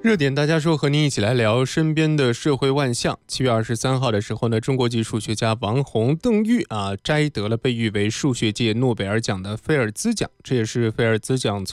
热点大家说和您一起来聊身边的社会万象。7月23号的时候呢，中国籍数学家王洪、邓玉摘得了被誉为数学界诺贝尔奖的菲尔兹奖，这也是菲尔兹奖